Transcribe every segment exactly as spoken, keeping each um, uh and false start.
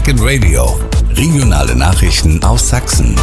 Second Radio. Regionale Nachrichten aus Sachsen.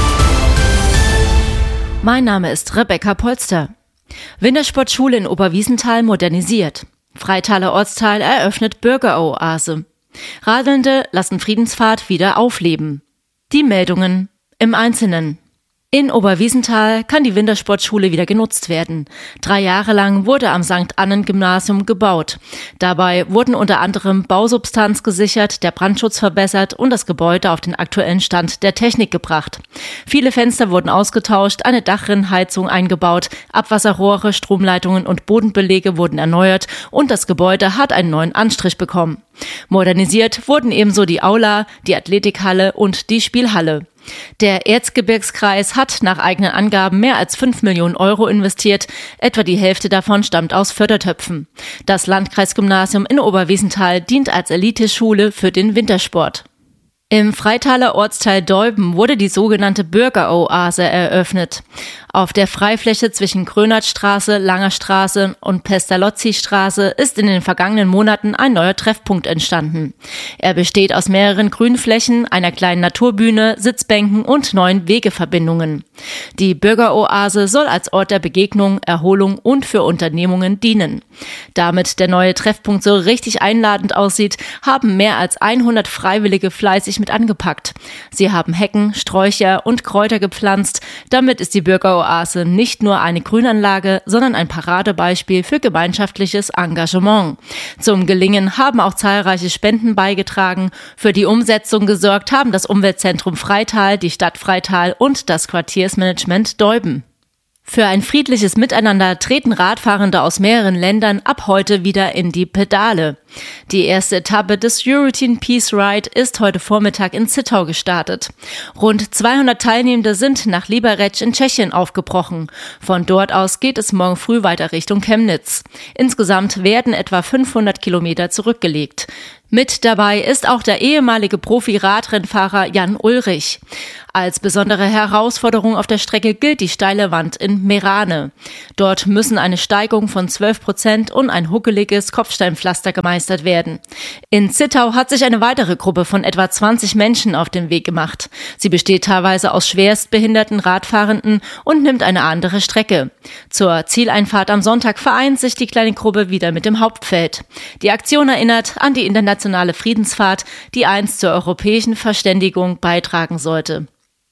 Mein Name ist Rebecca Polster. Wintersportschule in Oberwiesenthal modernisiert. Freitaler Ortsteil eröffnet Bürgeroase. Radelnde lassen Friedenspfad wieder aufleben. Die Meldungen im Einzelnen. In Oberwiesenthal kann die Wintersportschule wieder genutzt werden. Drei Jahre lang wurde am Sankt Annen-Gymnasium gebaut. Dabei wurden unter anderem Bausubstanz gesichert, der Brandschutz verbessert und das Gebäude auf den aktuellen Stand der Technik gebracht. Viele Fenster wurden ausgetauscht, eine Dachrinnenheizung eingebaut, Abwasserrohre, Stromleitungen und Bodenbelege wurden erneuert und das Gebäude hat einen neuen Anstrich bekommen. Modernisiert wurden ebenso die Aula, die Athletikhalle und die Spielhalle. Der Erzgebirgskreis hat nach eigenen Angaben mehr als fünf Millionen Euro investiert. Etwa die Hälfte davon stammt aus Fördertöpfen. Das Landkreisgymnasium in Oberwiesenthal dient als Eliteschule für den Wintersport. Im Freitaler Ortsteil Deuben wurde die sogenannte Bürgeroase eröffnet. Auf der Freifläche zwischen Grönertstraße, Langer Straße und Pestalozzi-Straße ist in den vergangenen Monaten ein neuer Treffpunkt entstanden. Er besteht aus mehreren Grünflächen, einer kleinen Naturbühne, Sitzbänken und neuen Wegeverbindungen. Die Bürgeroase soll als Ort der Begegnung, Erholung und für Unternehmungen dienen. Damit der neue Treffpunkt so richtig einladend aussieht, haben mehr als hundert Freiwillige fleißig mit angepackt. Sie haben Hecken, Sträucher und Kräuter gepflanzt. Damit ist die Bürgeroase nicht nur eine Grünanlage, sondern ein Paradebeispiel für gemeinschaftliches Engagement. Zum Gelingen haben auch zahlreiche Spenden beigetragen. Für die Umsetzung gesorgt haben das Umweltzentrum Freital, die Stadt Freital und das Quartiersmanagement Deuben. Für ein friedliches Miteinander treten Radfahrende aus mehreren Ländern ab heute wieder in die Pedale. Die erste Etappe des European Peace Ride ist heute Vormittag in Zittau gestartet. Rund zweihundert Teilnehmende sind nach Liberec in Tschechien aufgebrochen. Von dort aus geht es morgen früh weiter Richtung Chemnitz. Insgesamt werden etwa fünfhundert Kilometer zurückgelegt. Mit dabei ist auch der ehemalige Profi-Radrennfahrer Jan Ulrich. Als besondere Herausforderung auf der Strecke gilt die steile Wand in Merane. Dort müssen eine Steigung von zwölf Prozent und ein huckeliges Kopfsteinpflaster gemeistert werden. In Zittau hat sich eine weitere Gruppe von etwa zwanzig Menschen auf den Weg gemacht. Sie besteht teilweise aus schwerstbehinderten Radfahrenden und nimmt eine andere Strecke. Zur Zieleinfahrt am Sonntag vereint sich die kleine Gruppe wieder mit dem Hauptfeld. Die Aktion erinnert an die internationale Nationale Friedensfahrt, die einst zur europäischen Verständigung beitragen sollte.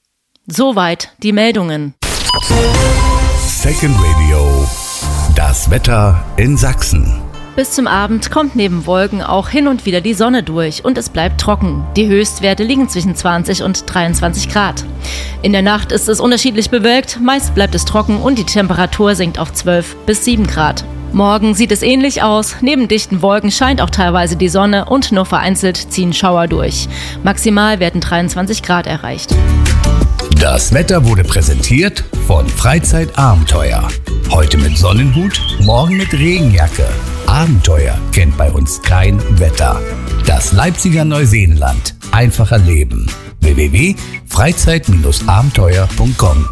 Soweit die Meldungen. Second Radio. Das Wetter in Sachsen. Bis zum Abend kommt neben Wolken auch hin und wieder die Sonne durch und es bleibt trocken. Die Höchstwerte liegen zwischen zwanzig und dreiundzwanzig Grad. In der Nacht ist es unterschiedlich bewölkt, meist bleibt es trocken und die Temperatur sinkt auf zwölf bis sieben Grad. Morgen sieht es ähnlich aus. Neben dichten Wolken scheint auch teilweise die Sonne und nur vereinzelt ziehen Schauer durch. Maximal werden dreiundzwanzig Grad erreicht. Das Wetter wurde präsentiert von Freizeitabenteuer. Heute mit Sonnenhut, morgen mit Regenjacke. Abenteuer kennt bei uns kein Wetter. Das Leipziger Neuseenland. Einfacher Leben. w w w punkt freizeit abenteuer punkt com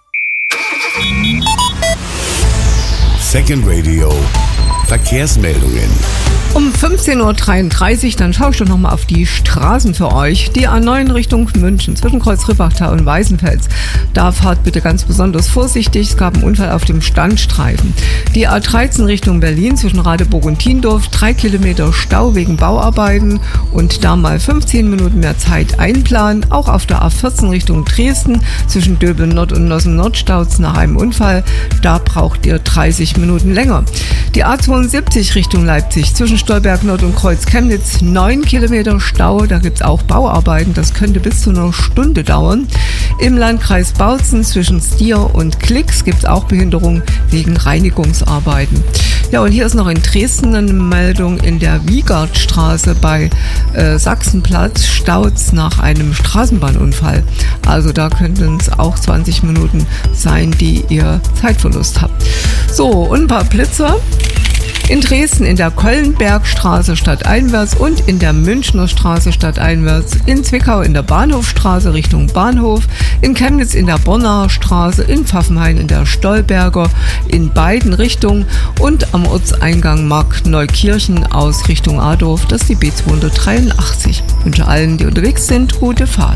Second Radio. Verkehrsmeldungen. Um fünfzehn Uhr dreiunddreißig, dann schaue ich doch nochmal auf die Straßen für euch. Die A neun Richtung München, zwischen Kreuz-Rippachtal und Weißenfels. Da fahrt bitte ganz besonders vorsichtig. Es gab einen Unfall auf dem Standstreifen. Die A dreizehn Richtung Berlin, zwischen Radeburg und Tiendorf. Drei Kilometer Stau wegen Bauarbeiten und da mal fünfzehn Minuten mehr Zeit einplanen. Auch auf der A vierzehn Richtung Dresden, zwischen Döbel Nord und Nossen Nordstauz nach einem Unfall. Da braucht ihr dreißig Minuten länger. Die A zweiundsiebzig Richtung Leipzig, zwischen Stolberg Nord und Kreuz Chemnitz, neun Kilometer Stau, da gibt es auch Bauarbeiten, das könnte bis zu einer Stunde dauern. Im Landkreis Bautzen zwischen Stier und Klix gibt es auch Behinderung wegen Reinigungsarbeiten. Ja, und hier ist noch in Dresden eine Meldung: in der Wiegertstraße bei äh, Sachsenplatz staut's nach einem Straßenbahnunfall. Also da könnten es auch zwanzig Minuten sein, die ihr Zeitverlust habt. So, und ein paar Blitzer. In Dresden in der Kollenbergstraße stadteinwärts und in der Münchner Straße stadteinwärts, in Zwickau in der Bahnhofstraße Richtung Bahnhof, in Chemnitz in der Bonnaer Straße, in Pfaffenhain in der Stolberger in beiden Richtungen und am Ortseingang Markneukirchen aus Richtung Adorf, das ist die B zweihundertdreiundachtzig. Ich wünsche allen, die unterwegs sind, gute Fahrt.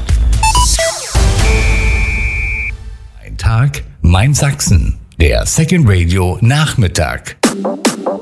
Ein Tag, mein Sachsen, der Second Radio Nachmittag.